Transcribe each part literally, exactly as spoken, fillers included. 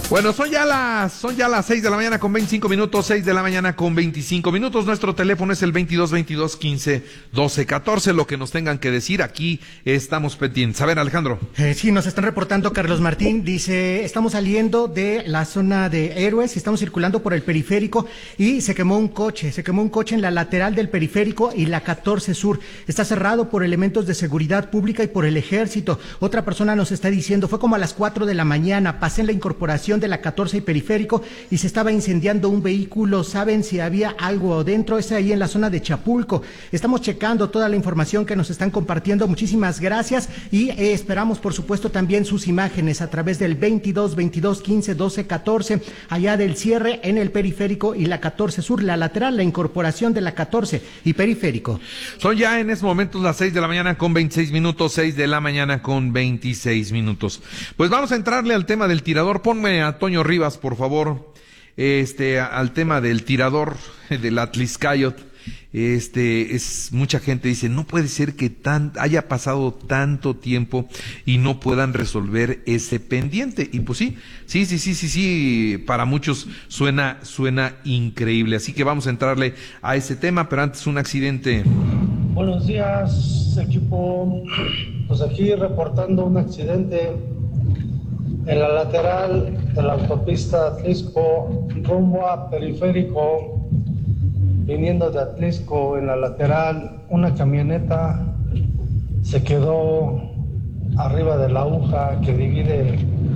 Bueno, son ya las, son ya las seis de la mañana con veinticinco minutos, seis de la mañana con veinticinco minutos. Nuestro teléfono es el veintidós veintidós quince doce catorce. Lo que nos tengan que decir, aquí estamos pendientes. A ver, Alejandro. Eh, sí, nos están reportando Carlos Martín. Dice, estamos saliendo de la zona de Héroes, estamos circulando por el periférico y se quemó un coche. Se quemó un coche en la lateral del periférico y la catorce Sur. Está cerrado por elementos de seguridad pública y por el ejército. Otra persona nos está diciendo, fue como a las cuatro de la mañana, pasé en la incorporación de la catorce y periférico y se estaba incendiando un vehículo. ¿Saben si había algo dentro? Es ahí en la zona de Chapulco. Estamos checando toda la información que nos están compartiendo. Muchísimas gracias y eh, esperamos por supuesto también sus imágenes a través del veintidós veintidós quince doce catorce, allá del cierre en el periférico y la catorce Sur, la lateral, la incorporación de la catorce y periférico. Son ya en estos momentos las seis de la mañana con veintiséis minutos, seis de la mañana con veintiséis minutos. Pues vamos a entrarle al tema del tirador. Ponme a Toño Rivas, por favor, este, al tema del tirador del Atlixcayot. Este, es, mucha gente dice, no puede ser que tan, haya pasado tanto tiempo y no puedan resolver ese pendiente. Y pues sí, sí, sí, sí, sí, sí, para muchos suena, suena increíble. Así que vamos a entrarle a ese tema, pero antes un accidente. Buenos días, equipo. Pues aquí reportando un accidente en la lateral de la autopista Atlixco, rumbo a periférico, viniendo de Atlixco. En la lateral, una camioneta se quedó arriba de la aguja que divide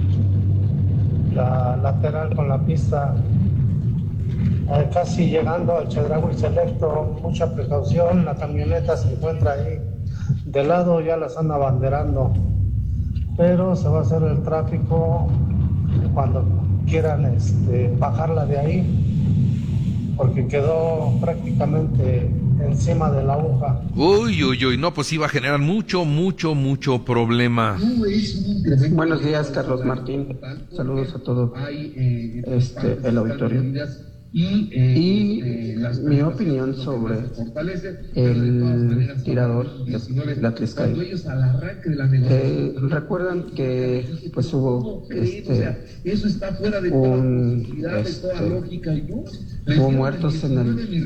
la lateral con la pista, eh, casi llegando al Chedraui Selecto. Mucha precaución, la camioneta se encuentra ahí de lado, ya la están abanderando, pero se va a hacer el tráfico cuando quieran este, bajarla de ahí, porque quedó prácticamente encima de la aguja. Uy, uy, uy, no, pues iba a generar mucho, mucho, mucho problema. Buenos días, Carlos Martín. Saludos a todo este, el auditorio. Y mi opinión sobre el tirador de la Atlixcayot. Eh, recuerdan que pues hubo este un este, hubo muertos en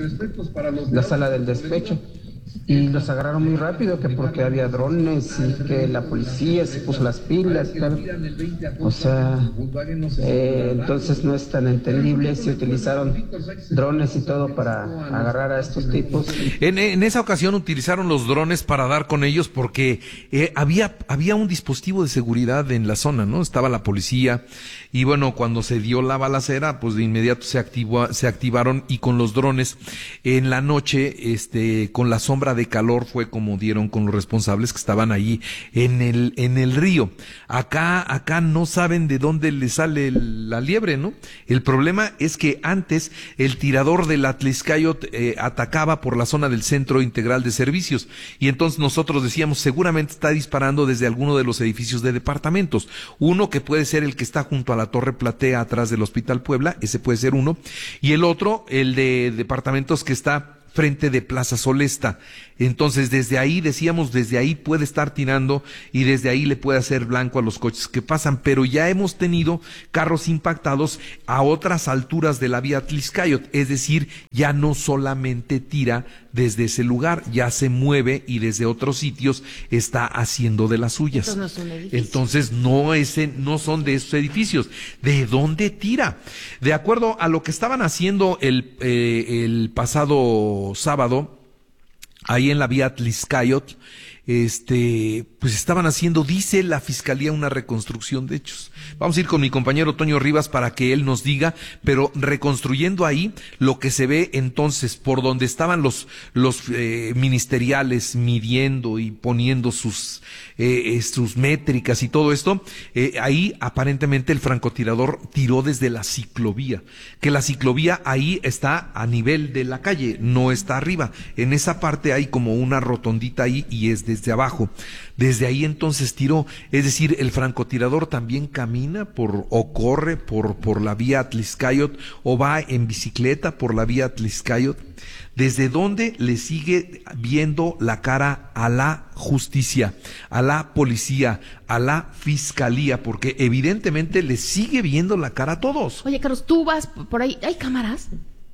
el, la sala del despecho y los agarraron muy rápido, que porque había drones y que la policía se puso las pilas, claro. O sea, eh, entonces no es tan entendible si utilizaron drones y todo para agarrar a estos tipos. En, en esa ocasión utilizaron los drones para dar con ellos porque eh, había, había un dispositivo de seguridad en la zona, ¿no? Estaba la policía y bueno, cuando se dio la balacera, pues de inmediato se activó, se activaron y con los drones en la noche, este, con la sombra de calor fue como dieron con los responsables que estaban ahí en el, en el río. Acá, acá no saben de dónde le sale la liebre, ¿no? El problema es que antes el tirador del Atlixcayot eh, atacaba por la zona del Centro Integral de Servicios y entonces nosotros decíamos, seguramente está disparando desde alguno de los edificios de departamentos. Uno que puede ser el que está junto a la Torre Platea atrás del Hospital Puebla, ese puede ser uno, y el otro, el de departamentos que está frente de Plaza Solesta. Entonces desde ahí, decíamos, desde ahí puede estar tirando y desde ahí le puede hacer blanco a los coches que pasan, pero ya hemos tenido carros impactados a otras alturas de la vía Atlixcayot, es decir, ya no solamente tira desde ese lugar, ya se mueve y desde otros sitios está haciendo de las suyas. No son edificios. Entonces no, ese, no son de esos edificios. ¿De dónde tira? De acuerdo a lo que estaban haciendo el, eh, el pasado sábado, ahí en la vía Atlixcayot, este, pues estaban haciendo, dice la Fiscalía, una reconstrucción de hechos. Vamos a ir con mi compañero Toño Rivas para que él nos diga, pero reconstruyendo ahí lo que se ve entonces por donde estaban los, los eh, ministeriales midiendo y poniendo sus, eh, sus métricas y todo esto, eh, ahí aparentemente el francotirador tiró desde la ciclovía, que la ciclovía ahí está a nivel de la calle, no está arriba. En esa parte hay como una rotondita ahí y es desde abajo. Desde desde ahí entonces tiró. Es decir, el francotirador también camina por o corre por, por la vía Atlixcáyotl o va en bicicleta por la vía Atlixcáyotl. ¿Desde dónde le sigue viendo la cara a la justicia, a la policía, a la fiscalía? Porque evidentemente le sigue viendo la cara a todos. Oye, Carlos, tú vas por ahí, ¿hay cámaras?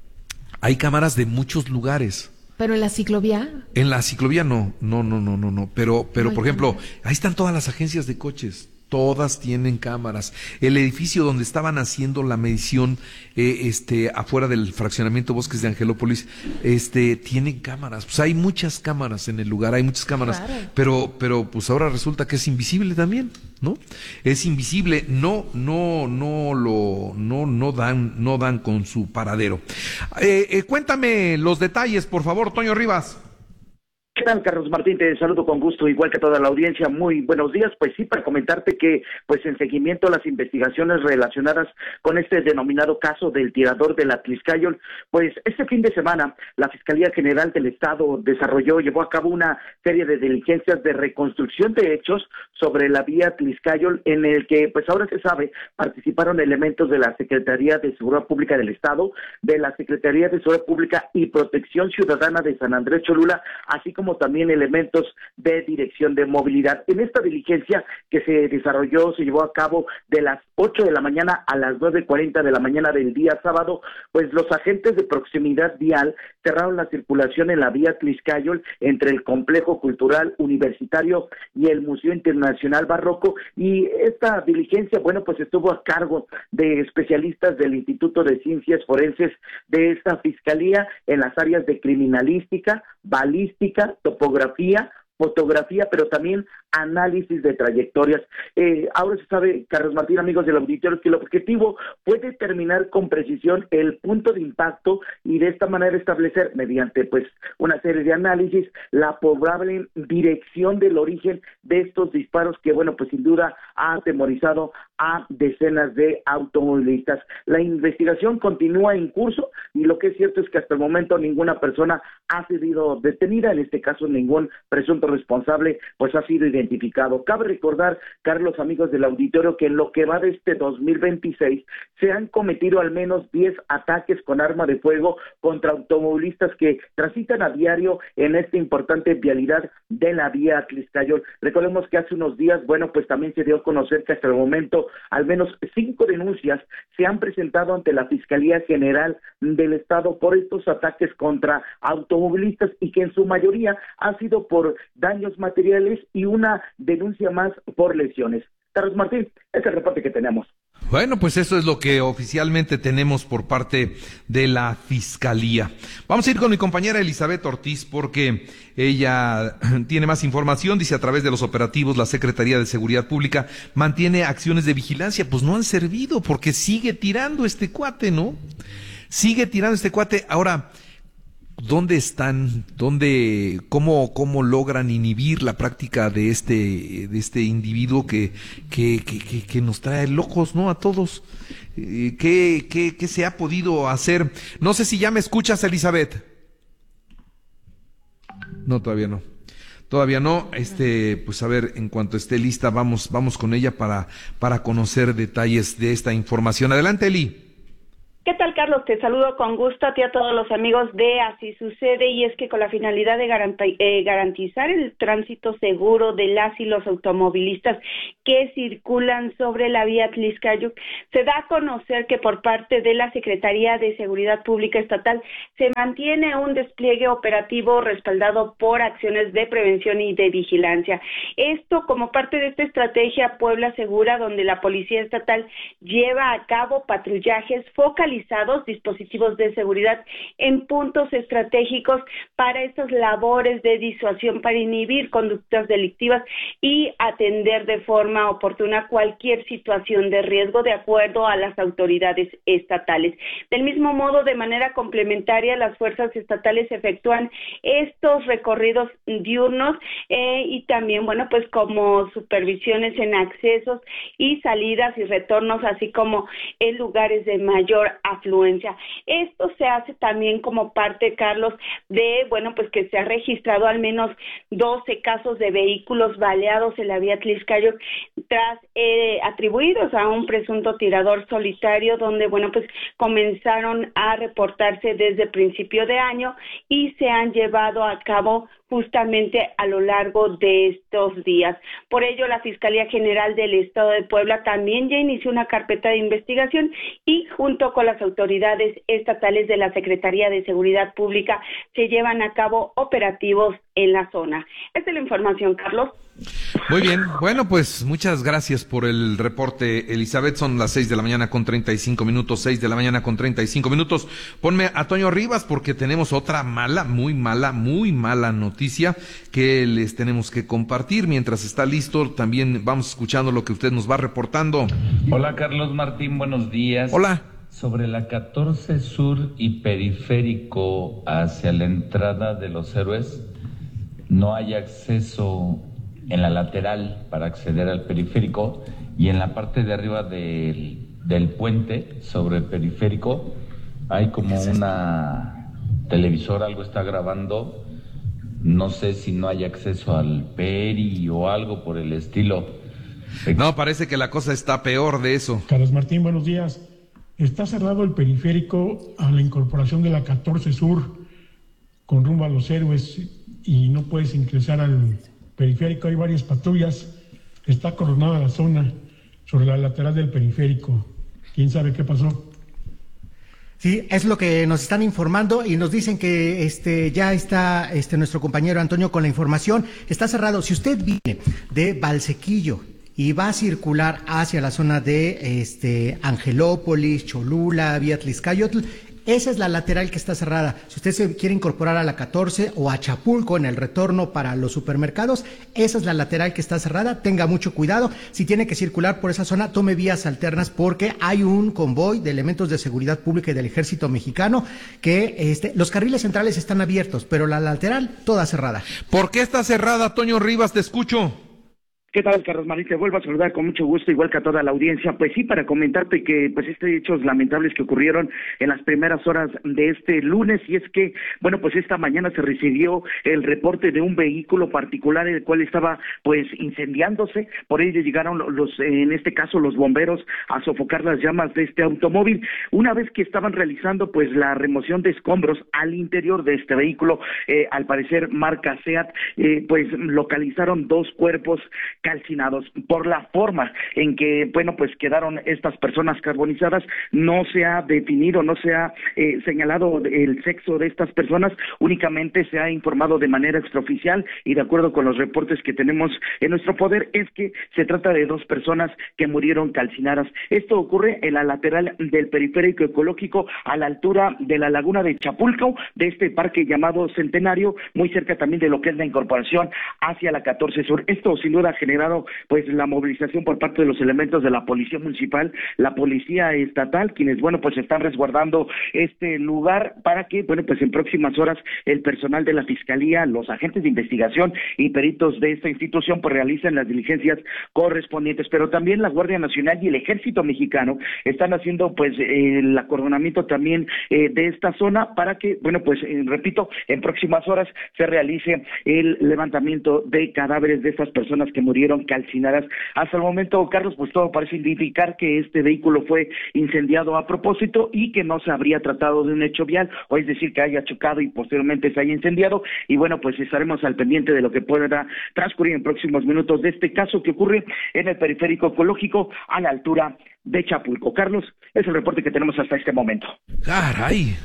Hay cámaras de muchos lugares. ¿Pero en la ciclovía? En la ciclovía no, no, no, no, no, no. Pero, pero No por hay ejemplo, cámaras. ahí están todas las agencias de coches. Todas tienen cámaras. El edificio donde estaban haciendo la medición, eh, este, afuera del fraccionamiento Bosques de Angelópolis, este, tienen cámaras. Pues hay muchas cámaras en el lugar, hay muchas cámaras. Claro. Pero, pero, pues ahora resulta que es invisible también, ¿no? Es invisible, no, no, no lo, no, no dan, no dan con su paradero. Eh, eh, cuéntame los detalles, por favor, Toño Rivas. ¿Qué tal, Carlos Martín? Te saludo con gusto, igual que toda la audiencia. Muy buenos días. Pues sí, para comentarte que, pues en seguimiento a las investigaciones relacionadas con este denominado caso del tirador del Atlixcáyotl, pues este fin de semana la Fiscalía General del Estado desarrolló, llevó a cabo una serie de diligencias de reconstrucción de hechos sobre la vía Atlixcáyotl, en el que, pues ahora se sabe, participaron elementos de la Secretaría de Seguridad Pública del Estado, de la Secretaría de Seguridad Pública y Protección Ciudadana de San Andrés Cholula, así como como también elementos de dirección de movilidad. En esta diligencia que se desarrolló, se llevó a cabo de las ocho de la mañana a las nueve cuarenta de la mañana del día sábado, pues los agentes de proximidad vial cerraron la circulación en la vía Atlixcáyotl entre el Complejo Cultural Universitario y el Museo Internacional Barroco, y esta diligencia, bueno, pues estuvo a cargo de especialistas del Instituto de Ciencias Forenses de esta Fiscalía en las áreas de criminalística, balística, topografía, fotografía, pero también análisis de trayectorias. Eh, ahora se sabe, Carlos Martín, amigos del auditorio, que el objetivo fue determinar con precisión el punto de impacto y de esta manera establecer, mediante pues una serie de análisis, la probable dirección del origen de estos disparos que, bueno, pues sin duda ha atemorizado a decenas de automovilistas. La investigación continúa en curso y lo que es cierto es que hasta el momento ninguna persona ha sido detenida, en este caso ningún presunto responsable pues ha sido identificado. Cabe recordar, Carlos, amigos del auditorio, que en lo que va de este dos mil veintiséis se han cometido al menos diez ataques con arma de fuego contra automovilistas que transitan a diario en esta importante vialidad de la vía Atlixcáyotl. Recordemos que hace unos días, bueno, pues también se dio a conocer que hasta el momento al menos cinco denuncias se han presentado ante la Fiscalía General del Estado por estos ataques contra automovilistas y que en su mayoría han sido por daños materiales y una denuncia más por lesiones. Carlos Martín, es el reporte que tenemos. Bueno, pues eso es lo que oficialmente tenemos por parte de la Fiscalía. Vamos a ir con mi compañera Elizabeth Ortiz porque ella tiene más información. Dice, a través de los operativos, la Secretaría de Seguridad Pública mantiene acciones de vigilancia. Pues no han servido porque sigue tirando este cuate, ¿no? Sigue tirando este cuate. Ahora, ¿dónde están? ¿Dónde, cómo, cómo logran inhibir la práctica de este, de este individuo que, que, que, que, que nos trae locos, ¿no? A todos. Eh, ¿qué, qué, qué se ha podido hacer? No sé si ya me escuchas, Elizabeth. No, todavía no. Todavía no. Este, pues a ver, en cuanto esté lista, vamos, vamos con ella para, para conocer detalles de esta información. Adelante, Eli. ¿Qué tal, Carlos? Te saludo con gusto a ti y a todos los amigos de Así Sucede, y es que con la finalidad de garanti- eh, garantizar el tránsito seguro de las y los automovilistas que circulan sobre la vía Atlixcáyotl, se da a conocer que por parte de la Secretaría de Seguridad Pública Estatal se mantiene un despliegue operativo respaldado por acciones de prevención y de vigilancia. Esto como parte de esta estrategia Puebla Segura, donde la Policía Estatal lleva a cabo patrullajes focalizados, dispositivos de seguridad en puntos estratégicos para estas labores de disuasión, para inhibir conductas delictivas y atender de forma oportuna cualquier situación de riesgo de acuerdo a las autoridades estatales. Del mismo modo, de manera complementaria, las fuerzas estatales efectúan estos recorridos diurnos eh, y también, bueno, pues como supervisiones en accesos y salidas y retornos, así como en lugares de mayor afluencia. Esto se hace también como parte, Carlos, de, bueno, pues que se ha registrado al menos doce casos de vehículos baleados en la vía Tliscayotl tras eh, atribuidos a un presunto tirador solitario, donde, bueno, pues comenzaron a reportarse desde principio de año y se han llevado a cabo justamente a lo largo de estos días. Por ello, la Fiscalía General del Estado de Puebla también ya inició una carpeta de investigación y junto con las autoridades estatales de la Secretaría de Seguridad Pública se llevan a cabo operativos en la zona. Esta es la información, Carlos. Muy bien, bueno, pues muchas gracias por el reporte, Elizabeth. Son las seis de la mañana con treinta y cinco minutos, seis de la mañana con treinta y cinco minutos. Ponme a Toño Rivas porque tenemos otra mala, muy mala, muy mala noticia que les tenemos que compartir. Mientras está listo, también vamos escuchando lo que usted nos va reportando. Hola, Carlos Martín, buenos días. Hola. Sobre la catorce Sur y Periférico hacia la entrada de Los Héroes, no hay acceso en la lateral para acceder al periférico, y en la parte de arriba del, del puente sobre el periférico hay como una televisora, algo está grabando. No sé si no hay acceso al peri o algo por el estilo. No, parece que la cosa está peor de eso. Carlos Martín, buenos días. Está cerrado el periférico a la incorporación de la catorce Sur con rumbo a Los Héroes y no puedes ingresar al periférico. Hay varias patrullas, está coronada la zona sobre la lateral del periférico. ¿Quién sabe qué pasó? Sí, es lo que nos están informando y nos dicen que este ya está este nuestro compañero Antonio con la información. Está cerrado. Si usted viene de Valsequillo y va a circular hacia la zona de este Angelópolis, Cholula, vía Tliscayotl, esa es la lateral que está cerrada. Si usted se quiere incorporar a la catorce o a Chapulco en el retorno para los supermercados, esa es la lateral que está cerrada. Tenga mucho cuidado. Si tiene que circular por esa zona, tome vías alternas porque hay un convoy de elementos de seguridad pública y del Ejército Mexicano que este, los carriles centrales están abiertos, pero la lateral toda cerrada. ¿Por qué está cerrada, Toño Rivas? Te escucho. ¿Qué tal, Carlos Marín? Te vuelvo a saludar con mucho gusto, igual que a toda la audiencia. Pues sí, para comentarte que pues estos hechos lamentables que ocurrieron en las primeras horas de este lunes, y es que, bueno, pues esta mañana se recibió el reporte de un vehículo particular el cual estaba pues incendiándose. Por ello llegaron los, en este caso, los bomberos a sofocar las llamas de este automóvil. Una vez que estaban realizando pues la remoción de escombros al interior de este vehículo, eh, al parecer marca SEAT, eh, pues localizaron dos cuerpos calcinados. Por la forma en que, bueno, pues quedaron estas personas carbonizadas, no se ha definido, no se ha eh, señalado el sexo de estas personas, únicamente se ha informado de manera extraoficial y de acuerdo con los reportes que tenemos en nuestro poder, es que se trata de dos personas que murieron calcinadas. Esto ocurre en la lateral del periférico ecológico, a la altura de la laguna de Chapulco, de este parque llamado Centenario, muy cerca también de lo que es la incorporación hacia la catorce Sur. Esto sin duda genera generado pues la movilización por parte de los elementos de la policía municipal, la policía estatal, quienes bueno pues están resguardando este lugar para que bueno pues en próximas horas el personal de la fiscalía, los agentes de investigación y peritos de esta institución pues realicen las diligencias correspondientes. Pero también la Guardia Nacional y el Ejército Mexicano están haciendo pues eh, el acordonamiento también eh, de esta zona para que bueno pues eh, repito, en próximas horas se realice el levantamiento de cadáveres de estas personas que murieron calcinadas. Hasta el momento, Carlos, pues todo parece indicar que este vehículo fue incendiado a propósito y que no se habría tratado de un hecho vial, o es decir, que haya chocado y posteriormente se haya incendiado. Y bueno, pues estaremos al pendiente de lo que pueda transcurrir en próximos minutos de este caso que ocurre en el periférico ecológico a la altura de Chapulco. Carlos, es el reporte que tenemos hasta este momento. Caray.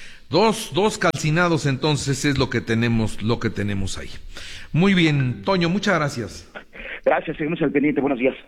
Dos, dos calcinados entonces es lo que tenemos, lo que tenemos ahí. Muy bien, Toño, muchas gracias. Gracias, seguimos al pendiente, buenos días.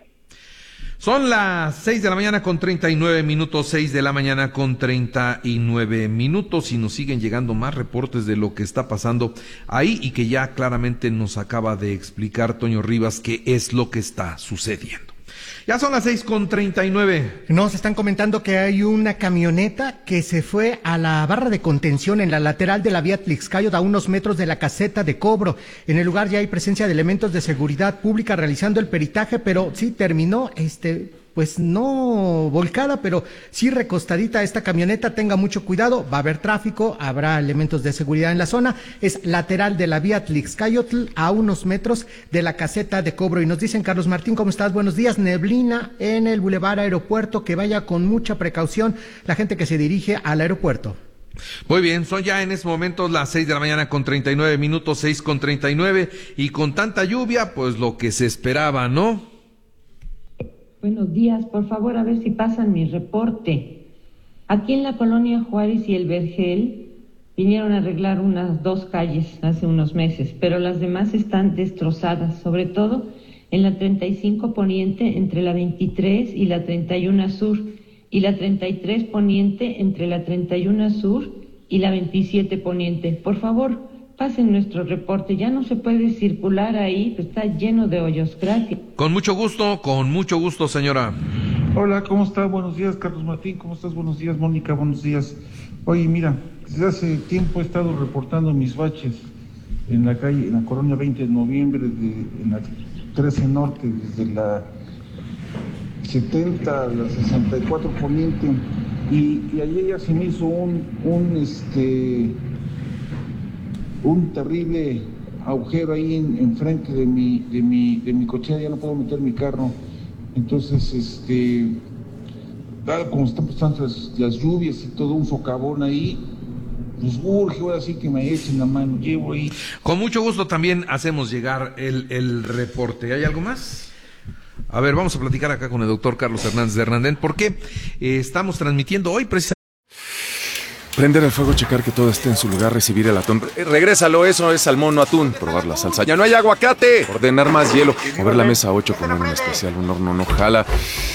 Son las seis de la mañana con treinta y nueve minutos, seis de la mañana con treinta y nueve minutos, y nos siguen llegando más reportes de lo que está pasando ahí y que ya claramente nos acaba de explicar Toño Rivas qué es lo que está sucediendo. Ya son las seis con treinta y nueve. Nos están comentando que hay una camioneta que se fue a la barra de contención en la lateral de la vía Tliscayotl a unos metros de la caseta de cobro. En el lugar ya hay presencia de elementos de seguridad pública realizando el peritaje, pero sí terminó este pues no volcada, pero sí recostadita esta camioneta. Tenga mucho cuidado, va a haber tráfico, habrá elementos de seguridad en la zona. Es lateral de la vía Tlixcayotl, a unos metros de la caseta de cobro. Y nos dicen, Carlos Martín, ¿cómo estás? Buenos días. Neblina en el Boulevard Aeropuerto, que vaya con mucha precaución la gente que se dirige al aeropuerto. Muy bien, son ya en estos momentos las seis de la mañana con treinta y nueve minutos, seis con treinta y nueve, y con tanta lluvia, pues lo que se esperaba, ¿no? Buenos días, por favor, a ver si pasan mi reporte. Aquí en la colonia Juárez y el Vergel vinieron a arreglar unas dos calles hace unos meses, pero las demás están destrozadas, sobre todo en la treinta y cinco Poniente entre la veintitrés y la treinta y uno Sur, y la treinta y tres Poniente entre la treinta y uno Sur y la veintisiete Poniente. Por favor, pasen nuestro reporte, ya no se puede circular ahí, está lleno de hoyos. Gracias. Con mucho gusto, con mucho gusto, señora. Hola, ¿cómo está? Buenos días, Carlos Martín, ¿cómo estás? Buenos días, Mónica, buenos días. Oye, mira, desde hace tiempo he estado reportando mis baches en la calle, en la colonia veinte de noviembre, de, en la trece Norte, desde la setenta a la sesenta y cuatro Poniente, y, y ayer ya se me hizo un, un, este, un terrible agujero ahí en, enfrente de mi, de mi, de mi cochera, ya no puedo meter mi carro. Entonces, este, dado como están pasando las, las lluvias y todo, un socavón ahí, pues urge ahora sí que me echen la mano, llevo ahí. Con mucho gusto también hacemos llegar el, el reporte. ¿Hay algo más? A ver, vamos a platicar acá con el doctor Carlos Hernández de Hernández, porque eh, estamos transmitiendo hoy precisamente. Prender el fuego, checar que todo esté en su lugar, recibir el atún. Eh, regrésalo, eso es salmón, no atún. Probar la salsa. ¡Ya no hay aguacate! Ordenar más hielo. Mover la mesa a ocho, poner un especial, un horno no jala.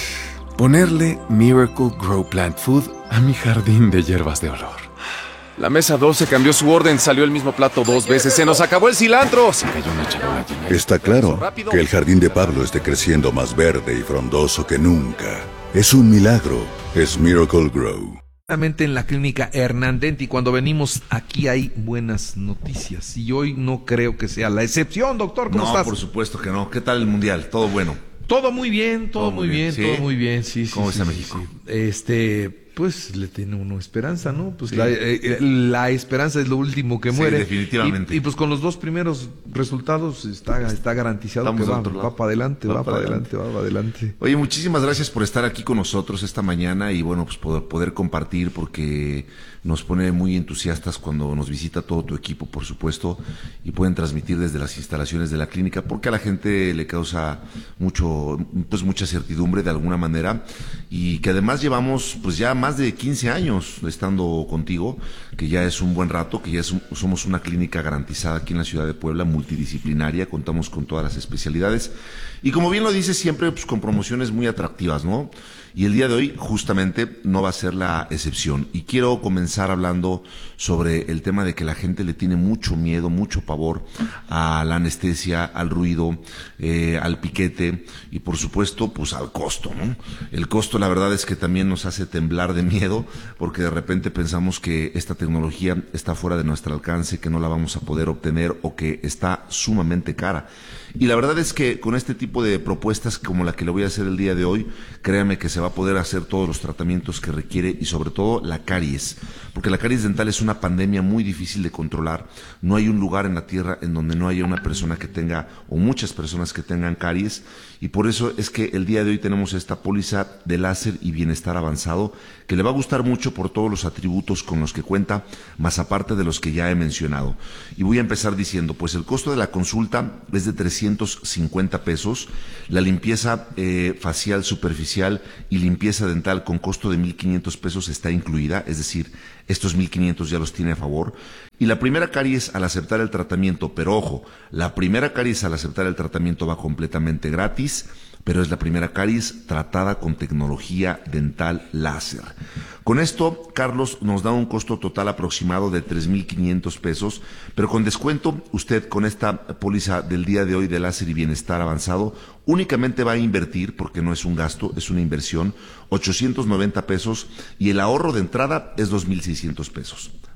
Ponerle Miracle Grow Plant Food a mi jardín de hierbas de olor. La mesa doce cambió su orden, salió el mismo plato dos veces, se nos acabó el cilantro. Se cayó una charola llena. Está claro que el jardín de Pablo esté creciendo más verde y frondoso que nunca. Es un milagro, es Miracle Grow. En la clínica Hernández, y cuando venimos aquí hay buenas noticias, y hoy no creo que sea la excepción. Doctor, ¿cómo no, estás? No, por supuesto que no. ¿Qué tal el Mundial? ¿Todo bueno? Todo muy bien, todo, todo muy bien, bien ¿sí? todo muy bien, sí, sí. ¿Cómo sí, está sí, México? Sí. Este, pues le tiene uno esperanza, ¿no? Pues sí. la, eh, la esperanza es lo último que muere. Sí, definitivamente. Y, y pues con los dos primeros resultados está, está garantizado Estamos que va, va para adelante, va, va para adelante, va para adelante. Oye, muchísimas gracias por estar aquí con nosotros esta mañana y bueno, pues poder, poder compartir, porque nos pone muy entusiastas cuando nos visita todo tu equipo, por supuesto, y pueden transmitir desde las instalaciones de la clínica, porque a la gente le causa mucho, pues mucha certidumbre de alguna manera, y que además llevamos pues ya más de quince años estando contigo, que ya es un buen rato, que ya es un, somos una clínica garantizada aquí en la ciudad de Puebla, multidisciplinaria, contamos con todas las especialidades, y como bien lo dices siempre, pues con promociones muy atractivas, ¿no? Y el día de hoy justamente no va a ser la excepción. Y quiero comenzar hablando sobre el tema de que la gente le tiene mucho miedo, mucho pavor a la anestesia, al ruido, eh, al piquete y por supuesto pues al costo, ¿no? El costo la verdad es que también nos hace temblar de miedo, porque de repente pensamos que esta tecnología está fuera de nuestro alcance, que no la vamos a poder obtener o que está sumamente cara. Y la verdad es que con este tipo de propuestas como la que le voy a hacer el día de hoy, créame que se va a poder hacer todos los tratamientos que requiere y sobre todo la caries, porque la caries dental es una pandemia muy difícil de controlar. No hay un lugar en la tierra en donde no haya una persona que tenga o muchas personas que tengan caries, y por eso es que el día de hoy tenemos esta póliza de láser y bienestar avanzado que le va a gustar mucho por todos los atributos con los que cuenta, más aparte de los que ya he mencionado. Y voy a empezar diciendo, pues el costo de la consulta es de trescientos cincuenta pesos, la limpieza eh, facial superficial y limpieza dental con costo de mil quinientos pesos está incluida, es decir, estos mil quinientos ya los tiene a favor. Y la primera caries al aceptar el tratamiento, pero ojo, la primera caries al aceptar el tratamiento va completamente gratis, pero es la primera caries tratada con tecnología dental láser. Con esto, Carlos nos da un costo total aproximado de tres mil quinientos pesos, pero con descuento, usted con esta póliza del día de hoy de láser y bienestar avanzado, únicamente va a invertir, porque no es un gasto, es una inversión, ochocientos noventa pesos, y el ahorro de entrada es dos mil seiscientos pesos.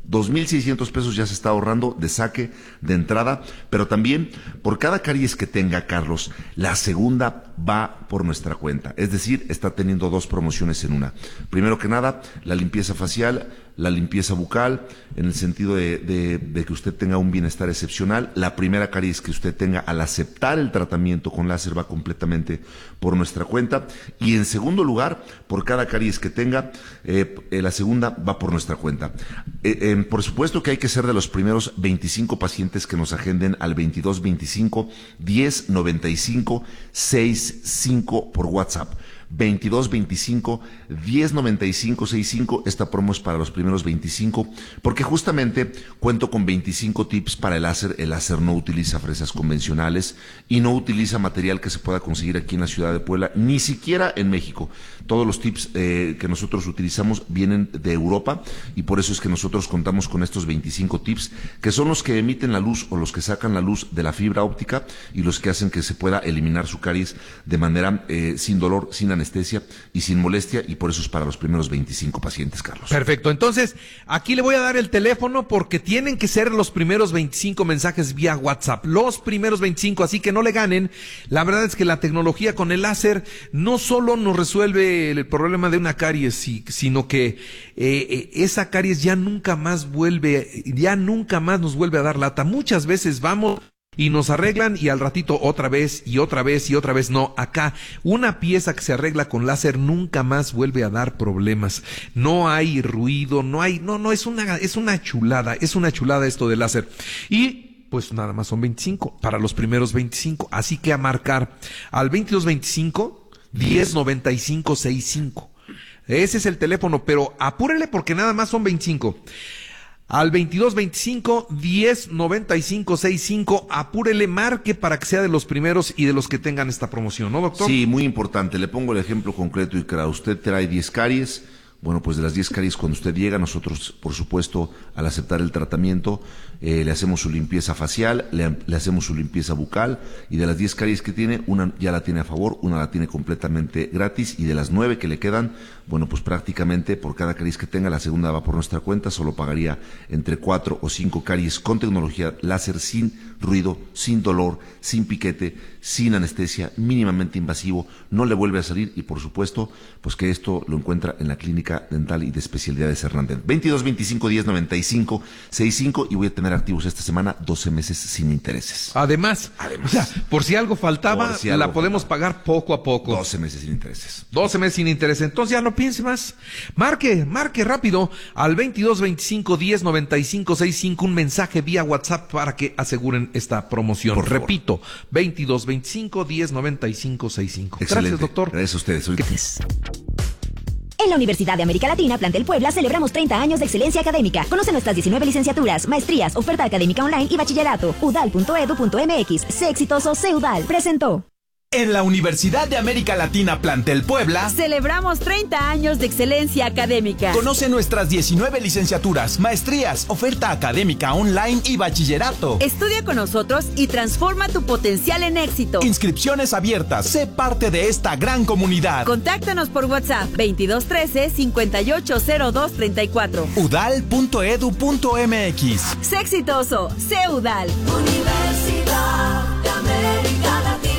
dos mil seiscientos pesos ya se está ahorrando de saque, de entrada, pero también por cada caries que tenga, Carlos, la segunda va por nuestra cuenta. Es decir, está teniendo dos promociones en una. Primero que nada, la limpieza facial, la limpieza bucal, en el sentido de, de, de que usted tenga un bienestar excepcional. La primera caries que usted tenga al aceptar el tratamiento con láser va completamente por nuestra cuenta. Y en segundo lugar, por cada caries que tenga, eh, la segunda va por nuestra cuenta. Eh, eh, por supuesto que hay que ser de los primeros veinticinco pacientes que nos agenden al veintidós veinticinco diez noventa y cinco sesenta y cinco por WhatsApp. veintidós veinticinco diez noventa y cinco sesenta y cinco. Esta promo es para los primeros veinticinco, porque justamente cuento con veinticinco tips para el láser. El láser no utiliza fresas convencionales y no utiliza material que se pueda conseguir aquí en la ciudad de Puebla, ni siquiera en México. Todos los tips eh, que nosotros utilizamos vienen de Europa, y por eso es que nosotros contamos con estos veinticinco tips, que son los que emiten la luz o los que sacan la luz de la fibra óptica y los que hacen que se pueda eliminar su caries de manera eh, sin dolor, sin anestesia y sin molestia, y por eso es para los primeros veinticinco pacientes, Carlos. Perfecto, entonces aquí le voy a dar el teléfono porque tienen que ser los primeros veinticinco mensajes vía WhatsApp, los primeros veinticinco, así que no le ganen. La verdad es que la tecnología con el láser no solo nos resuelve el problema de una caries, sino que eh, esa caries ya nunca más vuelve, ya nunca más nos vuelve a dar lata. Muchas veces vamos y nos arreglan y al ratito otra vez y otra vez y otra vez. No, acá una pieza que se arregla con láser nunca más vuelve a dar problemas. No hay ruido, no hay, no, no, es una, es una chulada, es una chulada esto del láser. Y pues nada más son veinticinco para los primeros veinticinco. Así que a marcar al veintidós veinticinco diez noventa y cinco sesenta y cinco. Ese es el teléfono, pero apúrele porque nada más son veinticinco. Al veintidós veinticinco diez noventa y cinco sesenta y cinco, apúrele, marque para que sea de los primeros y de los que tengan esta promoción, ¿no, doctor? Sí, muy importante. Le pongo el ejemplo concreto y claro. Usted trae diez caries. Bueno, pues de las diez caries, cuando usted llega, nosotros, por supuesto, al aceptar el tratamiento, eh, le hacemos su limpieza facial, le, le hacemos su limpieza bucal, y de las diez caries que tiene, una ya la tiene a favor, una la tiene completamente gratis, y de las nueve que le quedan, bueno, pues prácticamente por cada caries que tenga, la segunda va por nuestra cuenta. Solo pagaría entre cuatro o cinco caries con tecnología láser, sin ruido, sin dolor, sin piquete, sin anestesia, mínimamente invasivo, no le vuelve a salir, y por supuesto, pues que esto lo encuentra en la clínica dental y de especialidades Hernández. veintidós veinticinco diez noventa y cinco sesenta y cinco, y voy a tener activos esta semana doce meses sin intereses. Además, Además o sea, por si algo faltaba, si algo la podemos faltaba. pagar poco a poco. doce meses sin intereses. doce meses sin intereses. Entonces ya no piense más. Marque, marque rápido al veintidós veinticinco diez noventa y cinco sesenta y cinco, un mensaje vía WhatsApp para que aseguren esta promoción. Por Repito, veintidós veinticinco diez noventa y cinco sesenta y cinco. Excelente. Gracias, doctor. Gracias a ustedes. En la Universidad de América Latina, Plantel Puebla, celebramos treinta años de excelencia académica. Conoce nuestras diecinueve licenciaturas, maestrías, oferta académica online y bachillerato. u d a l punto e d u punto m x. Sé exitoso, sé U D A L. Presentó. En la Universidad de América Latina Plantel Puebla celebramos treinta años de excelencia académica. Conoce nuestras diecinueve licenciaturas, maestrías, oferta académica online y bachillerato. Estudia con nosotros y transforma tu potencial en éxito. Inscripciones abiertas. Sé parte de esta gran comunidad. Contáctanos por WhatsApp veintidós trece cincuenta y ocho cero dos treinta y cuatro. u d a l punto e d u punto m x. Sé exitoso, sé U D A L. Universidad de América Latina.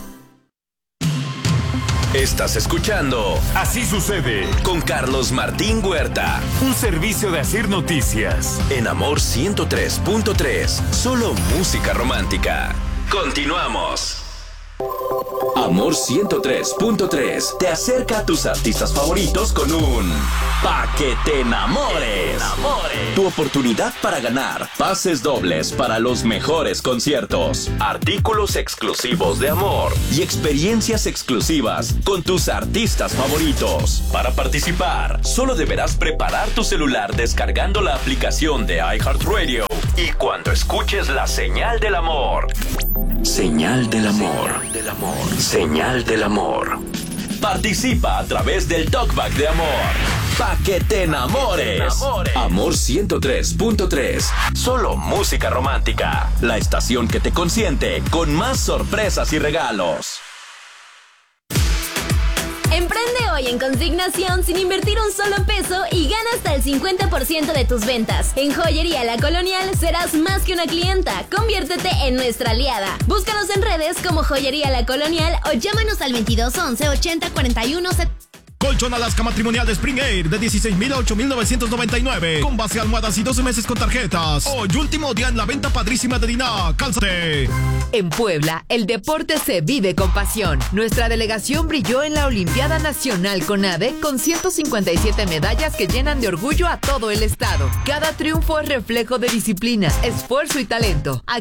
Estás escuchando Así Sucede con Carlos Martín Huerta. Un servicio de Asir Noticias. En Amor ciento tres punto tres. Solo música romántica. Continuamos. Amor ciento tres punto tres te acerca a tus artistas favoritos con un Pa' que te enamores. Tu oportunidad para ganar pases dobles para los mejores conciertos, artículos exclusivos de Amor y experiencias exclusivas con tus artistas favoritos. Para participar, solo deberás preparar tu celular descargando la aplicación de iHeartRadio y cuando escuches la señal del amor. Señal del amor. Señal del amor. Señal del amor. Participa a través del Talkback de Amor. Pa' que te enamores. Amor ciento tres punto tres. Solo música romántica. La estación que te consiente con más sorpresas y regalos. Emprende hoy en consignación sin invertir un solo peso y gana hasta el cincuenta por ciento de tus ventas. En Joyería La Colonial serás más que una clienta. Conviértete en nuestra aliada. Búscanos en redes como Joyería La Colonial o llámanos al veintidós once ochenta cuarenta y uno setenta. Colchón Alaska matrimonial de Spring Air de dieciséis mil a ocho mil novecientos noventa y nueve. Con base almohadas y doce meses con tarjetas. Hoy último día en la venta padrísima de Dina. ¡Cálzate! En Puebla, el deporte se vive con pasión. Nuestra delegación brilló en la Olimpiada Nacional CONADE con ciento cincuenta y siete medallas que llenan de orgullo a todo el estado. Cada triunfo es reflejo de disciplina, esfuerzo y talento.